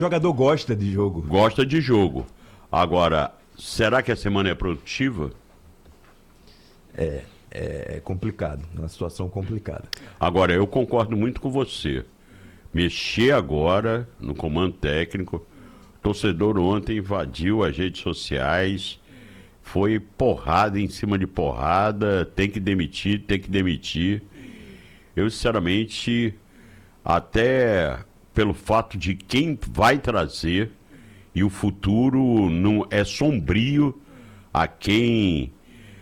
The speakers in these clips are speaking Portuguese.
O jogador gosta de jogo. Gosta de jogo. Agora, será que a semana é produtiva? É complicado, é uma situação complicada. Agora, eu concordo muito com você. Mexer agora no comando técnico. O torcedor ontem invadiu as redes sociais. Foi porrada em cima de porrada. Tem que demitir, tem que demitir. Eu, sinceramente, até pelo fato de quem vai trazer, e o futuro não é sombrio a quem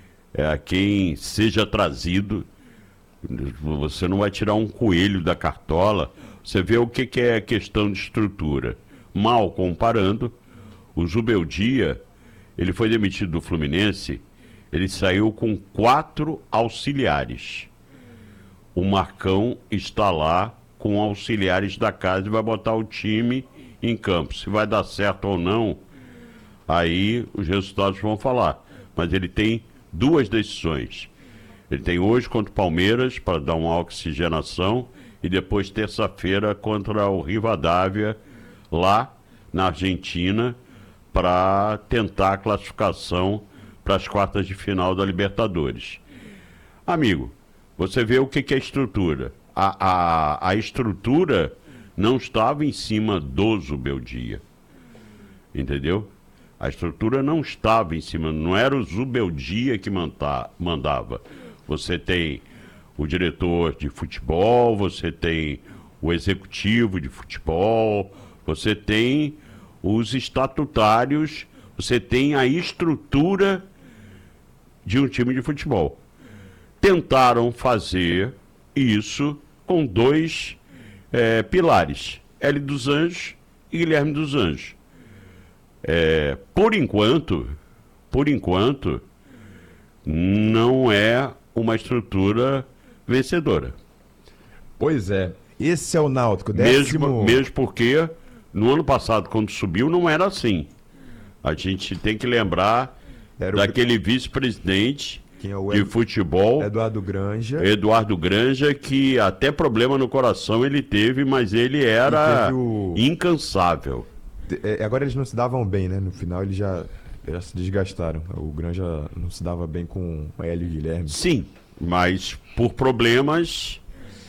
seja trazido. Você não vai tirar um coelho da cartola. Você vê o que é questão de estrutura. Mal comparando, o Zubeldia, ele foi demitido do Fluminense, ele saiu com 4 auxiliares. O Marcão está lá com auxiliares da casa e vai botar o time em campo. Se vai dar certo ou não, aí os resultados vão falar. Mas ele tem 2 decisões. Ele tem hoje contra o Palmeiras para dar uma oxigenação e depois terça-feira contra o Rivadavia lá na Argentina para tentar a classificação para as quartas de final da Libertadores. Amigo, você vê o que é estrutura. A estrutura não estava em cima do Zubeldia. Entendeu? A estrutura não estava em cima, não era o Zubeldia que mandava. Você tem o diretor de futebol, você tem o executivo de futebol, você tem os estatutários, você tem a estrutura de um time de futebol. Tentaram fazer isso com 2 pilares, Hélio dos Anjos e Guilherme dos Anjos. Por enquanto, não é uma estrutura vencedora. Pois é, esse é o Náutico, Mesmo porque no ano passado, quando subiu, não era assim. A gente tem que lembrar daquele vice-presidente de futebol, Eduardo Granja, que até problema no coração ele teve, mas ele era incansável. Agora eles não se davam bem, né? No final eles já se desgastaram. O Granja não se dava bem com o Hélio e Guilherme. Sim, mas por problemas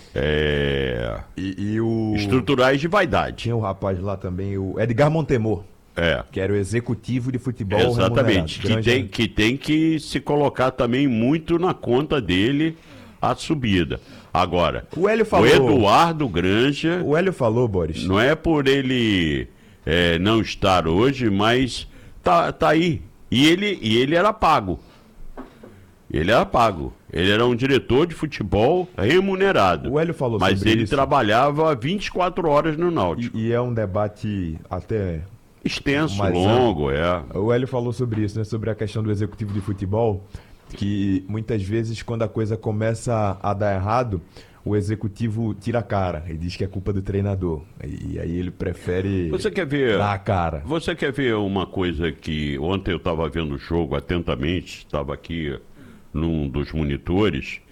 estruturais de vaidade. Tinha o rapaz lá também, o Edgar Montemor. Que era o executivo de futebol. Exatamente, que tem que se colocar também muito na conta dele a subida. Agora, o Eduardo Granja... O Hélio falou, Boris. Não é por ele não estar hoje, mas tá aí. E ele era pago. Ele era um diretor de futebol remunerado. O Hélio falou sobre isso. Mas ele isso. trabalhava 24 horas no Náutico. E é um debate até... extenso, longo, O Hélio falou sobre isso, né? Sobre a questão do executivo de futebol, que muitas vezes quando a coisa começa a dar errado, o executivo tira a cara e diz que é culpa do treinador. E aí ele prefere dar a cara. Você quer ver uma coisa que ontem eu estava vendo o jogo atentamente, estava aqui num dos monitores,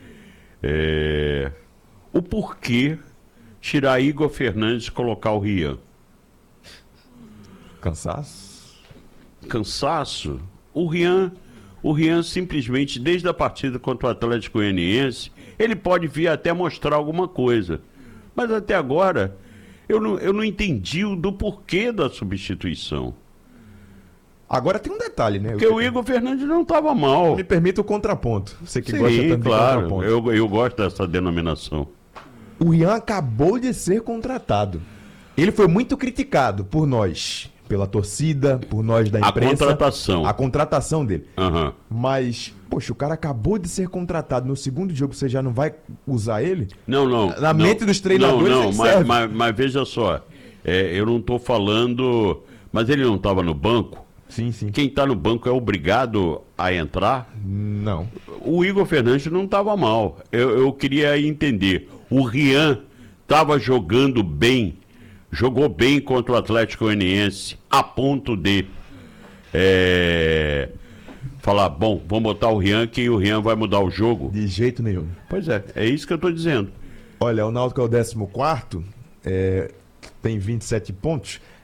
o porquê tirar Igor Fernandes e colocar o Rian? Cansaço? O Rian simplesmente, desde a partida contra o Atlético Goianiense, ele pode vir até mostrar alguma coisa. Mas até agora, eu não entendi do porquê da substituição. Agora tem um detalhe, né? Porque o Igor Fernandes não estava mal. Me permita o contraponto. Você que Sim, gosta também claro, de contraponto. eu gosto dessa denominação. O Rian acabou de ser contratado. Ele foi muito criticado por nós, pela torcida, por nós da imprensa. A contratação dele. Uhum. Mas, poxa, o cara acabou de ser contratado. No segundo jogo você já não vai usar ele? Não. Na mente dos treinadores mas veja só. Eu não estou falando... Mas ele não estava no banco? Sim. Quem está no banco é obrigado a entrar? Não. O Igor Fernandes não estava mal. Eu queria entender. O Rian estava jogando bem. Jogou bem contra o Atlético Goianiense, a ponto de falar, bom, vamos botar o Rian, que o Rian vai mudar o jogo. De jeito nenhum. Pois é isso que eu estou dizendo. Olha, o Náutico é o 14º, tem 27 pontos.